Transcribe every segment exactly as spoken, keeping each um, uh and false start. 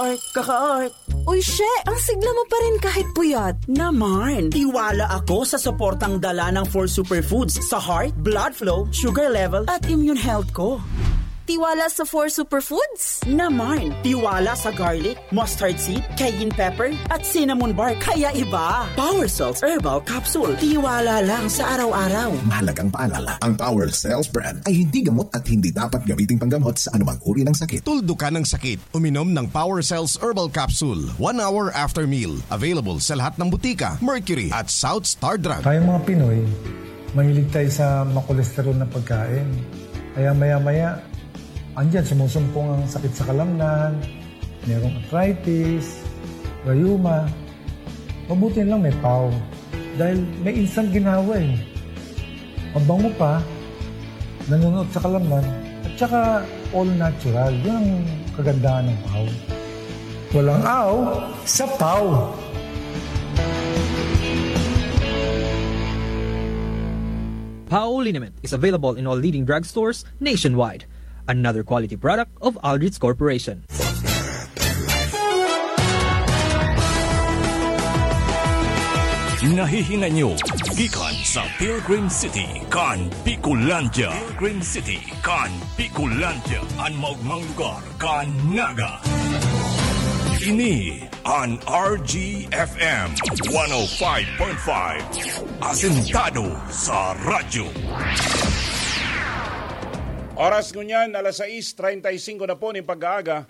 Art, kaka-art. Uy, she, ang sigla mo pa rin kahit puyat. Naman, tiwala ako sa suportang dala ng four superfoods sa heart, blood flow, sugar level, at immune health ko. Tiwala sa four superfoods? Naman, tiwala sa garlic, mustard seed, cayenne pepper, at cinnamon bark. Kaya iba. Power Cells Herbal Capsule. Tiwala lang sa araw-araw. Mahalagang paalala, ang Power Cells brand ay hindi gamot at hindi dapat gamiting panggamot sa anumang uri ng sakit. Tuldo ka ng sakit, uminom ng Power Cells Herbal Capsule. One hour after meal. Available sa lahat ng butika, Mercury at South Star Drug. Tayong mga Pinoy, mahilig tayo sa makolesterol na pagkain. Kaya maya-maya, andyan, sumusumpong ang sakit sa kalamnan, mayroong arthritis, rayuma. Mabuti lang may P A W. Dahil may instant ginawa eh. Mabango pa, nanonood sa kalamnan, at saka all natural. Yun ang kagandahan ng P A W. Walang aw sa P A W. P A W Liniment is available in all leading drugstores nationwide. Another quality product of Aldrich Corporation. Nahihina nyo, gikan sa Pilgrim City, kan Bicolandia. Pilgrim City, kan Bicolandia. Ang maugmang lugar, kan Naga. Ini an R G F M one oh five point five. Asentado sa radyo. Oras ngunyan, alas sais treinta y cinco na po ng pag-aaga.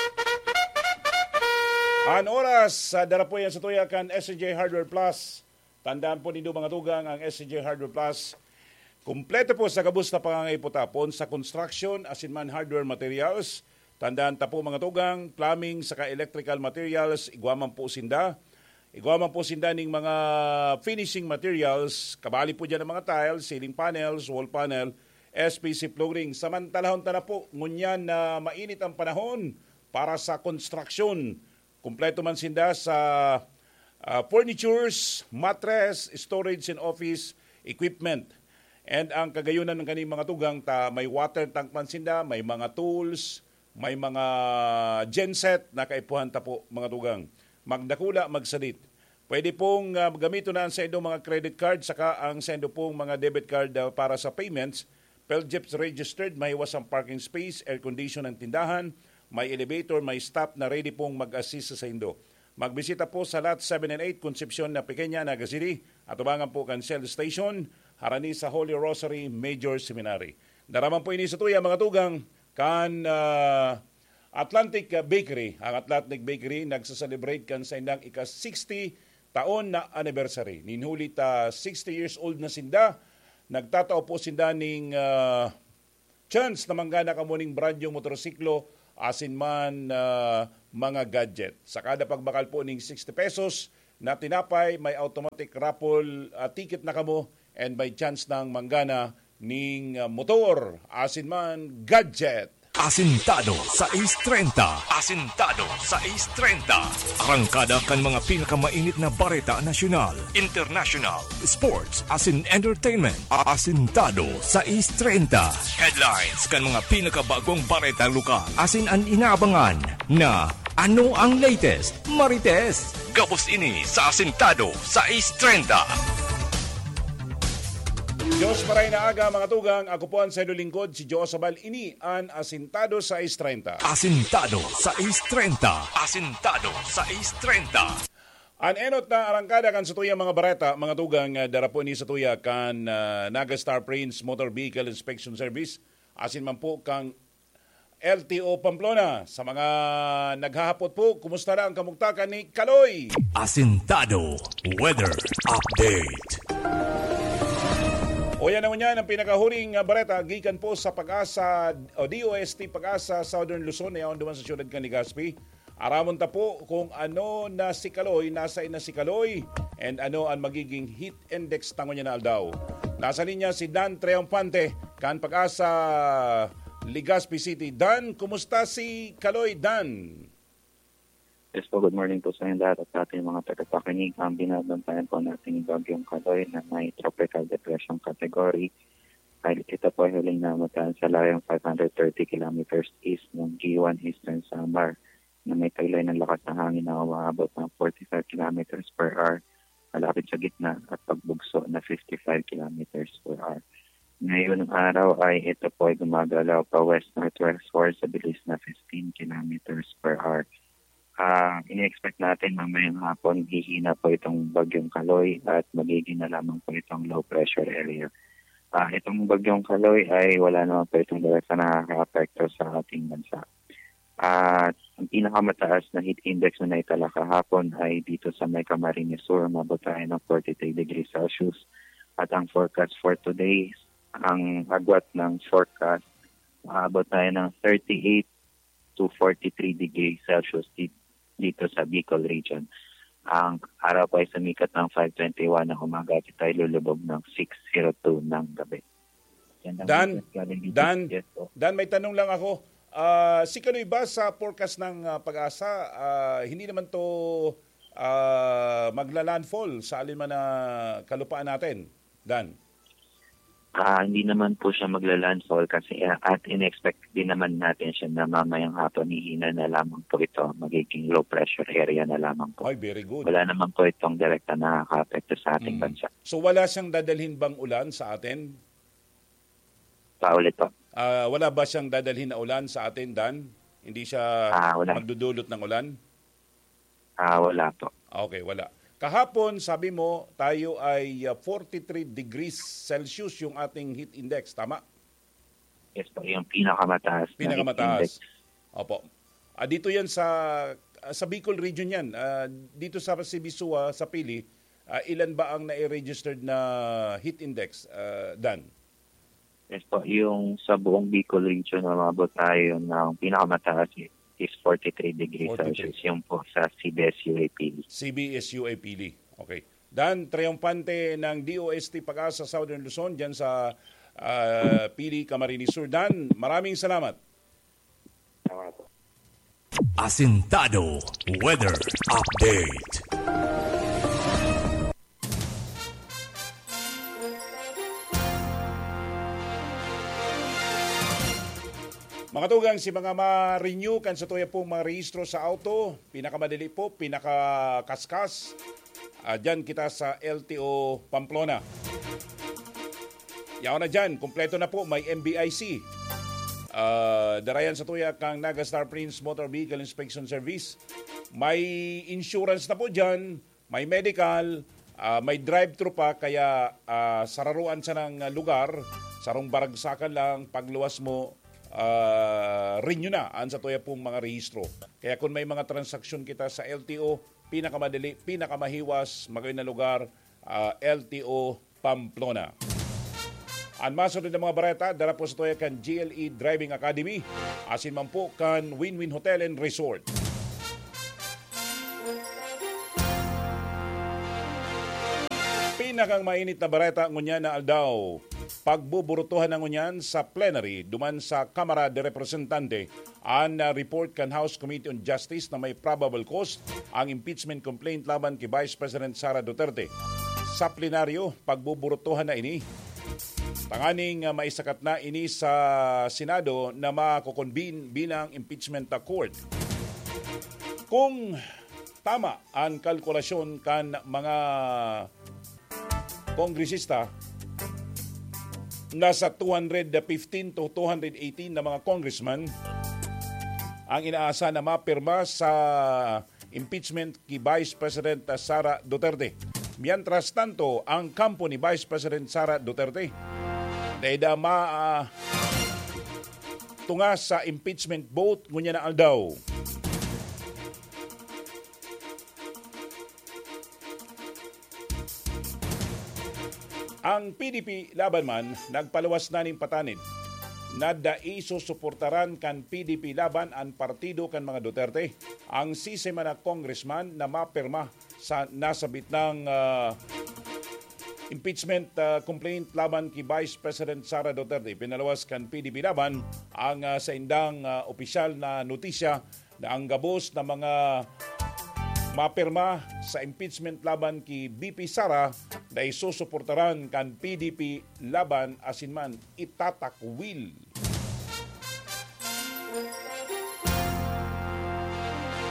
Ang oras, uh, dara po yan sa tuyakan S C J Hardware Plus. Tandaan po nindo mga tugang ang S C J Hardware Plus. Kompleto po sa kabus na pangangayputapon sa construction, asinman hardware materials. Tandaan ta po mga tugang, plumbing, saka electrical materials, igwaman po sinda. Igwaman po sinda ng mga finishing materials. Kabali po dyan ng mga tiles, ceiling panels, wall panel, S P C flooring. Samantalahon ta na po, ngunyan na mainit ang panahon para sa construction. Kumpleto man sinda sa uh, furnitures, mattress, storage and office equipment. And ang kagayunan ng kaning mga tugang, ta, may water tank man sinda, may mga tools, may mga genset na kaipuhan ta po mga tugang. Magdakula, magsadit. Pwede pong uh, gamito na ang sa inyong mga credit card, saka ang sa inyong pong mga debit card uh, para sa payments. Peljeps registered, may iwasang parking space, air condition ang tindahan, may elevator, may staff na ready pong mag-assist sa indo. Magbisita po sa lot seven and eight, Concepcion na Pequeña, Naga City, at ubangan po Cancel Station, harani sa Holy Rosary Major Seminary. Daraman po ini sa tuya mga tugang, kan uh, Atlantic Bakery. Ang Atlantic Bakery nagsaselebrate kan sa indang ika-sixty taon na anniversary. Ninhuli ta sixty years old na sinda. Nagtatao po sinda ning uh, chance na manggana ka mo ning brand yung motorsiklo asin man uh, mga gadget. Sa kada pagbakal po ning sixty pesos na tinapay, may automatic raffle uh, ticket na kamo and may chance ng manggana ning uh, motor asin man gadget. Asintado sa Ace thirty. Asintado sa Ace thirty. Arangkada kan mga pinakamainit na bareta nasyonal, international, sports, asin entertainment. Asintado sa Ace thirty. Headlines kan mga pinakabagong bareta lokal. Asin ang inaabangan na ano ang latest, Marites. Gabos ini sa Asintado sa Ace thirty. Diyos maray na aga mga tugang, ako po ang sa lingkod, si Josabal ini an Asintado sa Ace thirty. Asintado sa Ace thirty. Asintado sa Ace thirty. An enot na arangkada kan sa tuya mga bareta, mga tugang, uh, dara po ni sa tuya kan uh, Naga Star Prince Motor Vehicle Inspection Service, asin man po kang L T O Pamplona. Sa mga naghahapot po, kumusta na ang kamugtakan ni Kaloy? Asintado Weather Update. O yan naman yan ang pinakahuring bareta gikan po sa Pag-asa o D O S T Pag-asa Southern Luzon ayon duman sa siyudad kan Legazpi. Aramon ta po kung ano na si Kaloy, nasa ina si Kaloy and ano ang magiging heat index tango niya na aldaw. Nasa linya si Dan Triumphante kan Pag-asa Legazpi City. Dan, kumusta si Kaloy, Dan? Yes po, good morning po sa inyo lahat at sa ating mga tagapakinig. Ang binabantayan po natin yung bagyong Kaloy na may tropical depression category. Dahil ito po ay huling namutan sa layong five hundred thirty kilometers east ng G one Eastern Samar na may taglay ng lakas ng hangin na umaabot ng forty-five kilometers per hour malapit sa gitna at pagbugso na fifty-five kilometers per hour. Ngayon ng araw ay ito po ay gumagalaw pa west-northwestward sa bilis na fifteen kilometers per hour. Uh, ini-expect natin mamayang hapon hihina po itong bagyong Kaloy at magiging na lamang po itong low pressure area. Uh, itong bagyong Kaloy ay wala naman po itong direkta na nakaka-apekto sa ating bansa. At uh, ang pinakamataas na heat index na naitala kahapon ay dito sa may Camarines Sur, umabot tayo ng forty-three degrees Celsius. At ang forecast for today, ang agwat ng forecast, umabot tayo ng thirty-eight to forty-three degrees Celsius dito sa Bicol region. Ang araw pa ay sumikat ng five twenty-one ng umaga at tayo lulubog ng six oh two ng gabi. Dan, Dan, Dan, may tanong lang ako. Uh, si Kanoy ba sa forecast ng uh, Pag-asa, uh, hindi naman to uh, magla-landfall sa alin man na kalupaan natin, Dan? Uh, hindi naman po siya magla-landfall kasi uh, at in-expect din naman natin siya na mamayang hapon hihina na lamang po ito, magiging low pressure area na lamang po. Ay, very good. Wala naman po itong direkta na nakaka-apekto sa ating hmm. bansa. So wala siyang dadalhin bang ulan sa atin? Paulit po. Uh, wala ba siyang dadalhin na ulan sa atin, Dan? Hindi siya uh, magdudulot ng ulan? Ah, uh, wala po. Okay, wala. Kahapon, sabi mo, tayo ay uh, forty-three degrees Celsius yung ating heat index. Tama? Yes po, yung pinakamataas. Pinakamataas. Opo. Uh, dito yan sa uh, sa Bicol region yan. Uh, dito sa Sibisua, sa Pili, uh, ilan ba ang na-registered na heat index, uh, Dan? Yes po, yung sa buong Bicol region, umabot tayo ng pinakamataas is forty-three degrees Celsius, yung po sa C B S U A Pili. C B S U A Pili, okay. Dan, triumpante ng D O S T Pag-asa Southern Luzon, dyan sa uh, Pili, Camarines Sur. Dan, maraming salamat. Salamat po. Asintado Weather Update. Mga tugang, si mga ma-renew kan sa tuya pong mga rehistro sa auto, pinakamadali po, pinakakaskas. Uh, dyan kita sa L T O Pamplona. Yaw na dyan, kumpleto na po, may M B I C. Uh, darayan sa tuya kang Naga Star Prince Motor Vehicle Inspection Service. May insurance na po dyan, may medical, uh, may drive-thru pa, kaya uh, sararuan sa ng lugar, sarong baragsakan lang, pagluwas mo, Uh, renew na ang sa tuya pong mga rehistro. Kaya kung may mga transaksyon kita sa L T O, pinakamadali, pinakamahiwas, magayon na lugar, uh, L T O Pamplona. Ang masunod ng mga bareta, dala po sa tuya kan G L E Driving Academy, asin man po kan Win-Win Hotel and Resort. Pinakang mainit na bareta ngunya na aldaw, pagbuburutuhan ng unyan sa plenary duman sa Kamara de Representante ang uh, report kan House Committee on Justice na may probable cause ang impeachment complaint laban kay Vice President Sara Duterte. Sa plenaryo, pagbuburutuhan na ini. Tanganing uh, maisakat na ini sa Senado na makukonvene bilang impeachment court. Kung tama ang kalkulasyon kan mga kongresista, nasa two hundred fifteen to two hundred eighteen na mga congressman ang inaasa na mapirma sa impeachment kay Vice President Sara Duterte. Mientras tanto, ang kampo ni Vice President Sara Duterte dahil ma uh, tunga sa impeachment vote ngunya na aldaw. Ang P D P laban man nagpaluwas na ning patanid na dai susuportaran kan P D P laban ang partido kan mga Duterte ang sisema na congressman na mapirma sa nasabit ng uh, impeachment uh, complaint laban kay Vice President Sara Duterte. Pinaluwas kan P D P laban ang uh, sa indang uh, opisyal na notisya na ang gabos na mga mapirma sa impeachment laban kay B P Sara na isusuportaran kan P D P laban asinman itatakwil.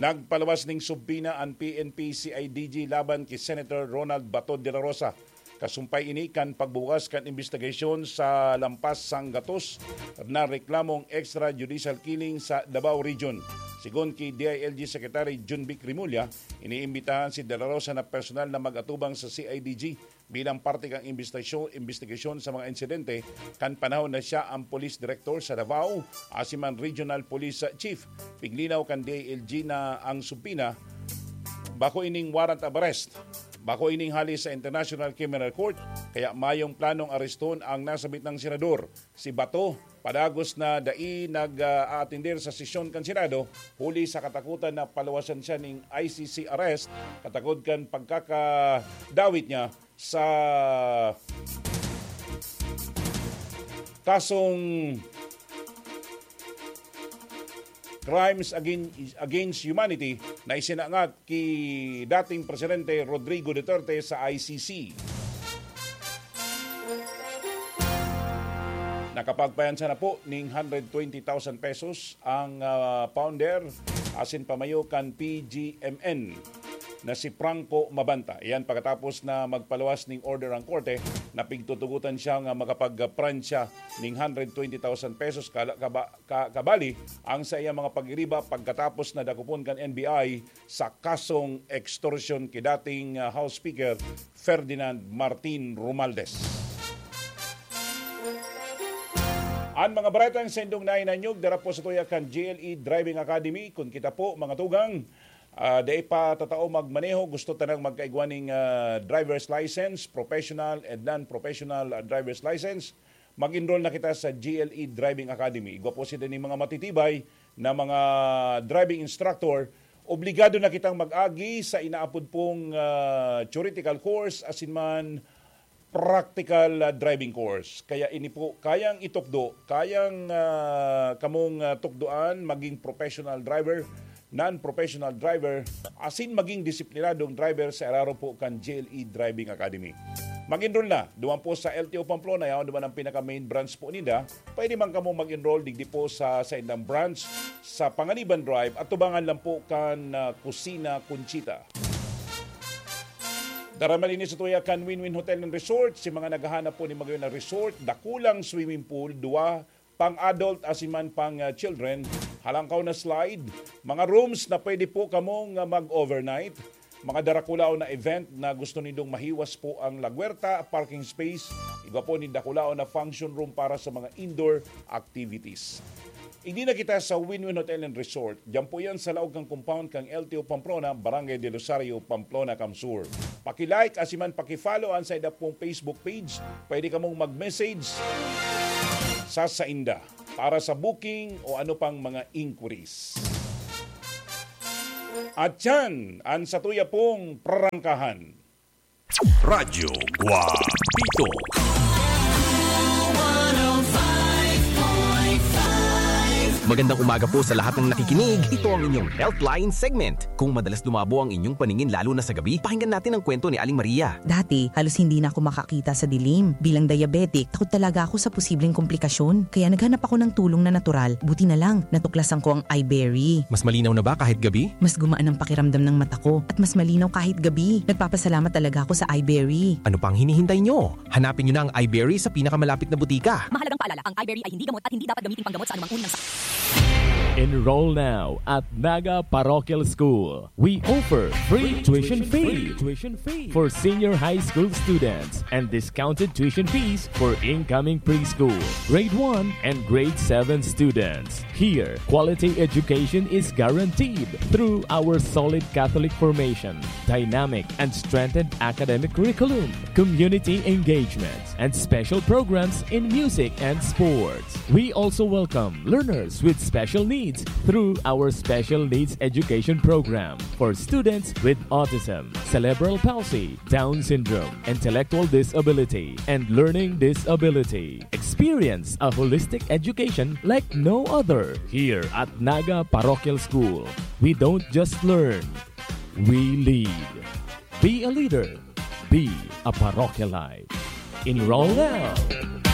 Nagpalawas ning subpina ang P N P C I D G laban kay Senator Ronald Bato de la Rosa. Kasumpay ini kan pagbukas kan investigasyon sa lampas sang gatos na reklamong extrajudicial killing sa Davao Region. Sigon kay D I L G Secretary Jun Vic Rimulya, iniimbitahan si De La Rosa na personal na mag-atubang sa C I D G bilang parte kang investigasyon, investigasyon sa mga insidente kan panahon na siya ang Police Director sa Davao, asiman Regional Police Chief. Piglinaw kan D I L G na ang subpina bako ining warrant of arrest. Bako ining hali sa International Criminal Court, kaya mayong planong areston ang nasabit ng senador. Si Bato, padagos na dai nag-aatindir sa sesyon kan Senado, huli sa katakutan na palawasan siya ng I C C arrest, katakot kan pagkakadawit niya sa kasong Crimes Against, Against Humanity na isinangat kay dating Presidente Rodrigo Duterte sa I C C. Nakapagpayansa na po ng one hundred twenty thousand pesos ang uh, founder asin pamayo kan P G M N na si Franco Mabanta. Iyan pagkatapos na magpalawas ng order ang korte na pigtutugutan siya nga makapag-pransya ng one hundred twenty thousand pesos kabali ang sa iyang mga pag-iriba pagkatapos na dakupon kan N B I sa kasong extortion kay dating uh, House Speaker Ferdinand Martin Romualdez. Ang mga baratang sendong na inanyog dara po sa tuya kan G L E Driving Academy. Kung kita po mga tugang Uh, Dahil pa tatao magmaneho, gusto tanang magkaigwaning uh, driver's license, professional and non-professional uh, driver's license, mag-enroll na kita sa G L E Driving Academy. Igwa po sila ni mga matitibay na mga driving instructor. Obligado na kitang mag-agi sa inaapod pong uh, theoretical course asin man practical uh, driving course. Kaya ini po kayang itukdo, kayang uh, kamong uh, tukdoan maging professional driver, non-professional driver, asin maging disiplinadong driver sa araro po kan G L E Driving Academy. Mag-enroll na, duman po sa L T O Pamplona, yaon duman ang pinaka-main branch po nila. Pwede man kamo mag-enroll digdi po sa sa indang branch sa Panganiban Drive at tubangan lang po kan uh, Kusina Conchita. Daramalini sa tuya kan Win-Win Hotel and Resort, si mga naghahanap po ni magayon na resort, dakulang swimming pool, dua pang adult asiman pang uh, children, halangkaw na slide, mga rooms na pwede po kamong uh, mag-overnight, mga darakulaw na event na gusto nindong mahiwas po ang lagwerta, parking space, iba po ni dakulao na function room para sa mga indoor activities. Hindi na kita sa Win-Win Hotel and Resort. Diyan po yan sa laog kang compound kang L T O Pamplona, Barangay de Rosario, Pamplona, Camsur. Paki-like, asiman paki-follow ang sa idap pong Facebook page. Pwede ka mong mag-message sa Sainda para sa booking o ano pang mga inquiries. At yan, ang satuya pong prarangkahan. Radyo Guapito. Magandang umaga po sa lahat ng nakikinig. Ito ang inyong Healthline segment. Kung madalas lumabo ang inyong paningin lalo na sa gabi, pakinggan natin ang kwento ni Aling Maria. Dati, halos hindi na ako makakita sa dilim. Bilang diabetic, takot talaga ako sa posibleng komplikasyon. Kaya naghanap ako ng tulong na natural. Buti na lang, natuklasan ko ang iBerry. Mas malinaw na ba kahit gabi? Mas gumaan ang pakiramdam ng mata ko at mas malinaw kahit gabi. Nagpapasalamat talaga ako sa iBerry. Ano pang hinihintay nyo? Hanapin nyo na ang iBerry sa pinakamalapit na butika. Mahalagang paalala, ang iBerry ay hindi gamot at hindi dapat gamitin panggamot sa anumang uri ng Enroll now at Naga Parochial School. We offer free tuition fee for senior high school students and discounted tuition fees for incoming preschool, grade one and grade seven students. Here, quality education is guaranteed through our solid Catholic formation, dynamic and strengthened academic curriculum, community engagements, and special programs in music and sports. We also welcome learners with special needs through our Special Needs Education Program for students with autism, cerebral palsy, Down syndrome, intellectual disability, and learning disability. Experience a holistic education like no other here at Naga Parochial School. We don't just learn, we lead. Be a leader. Be a parochialite. Enroll now.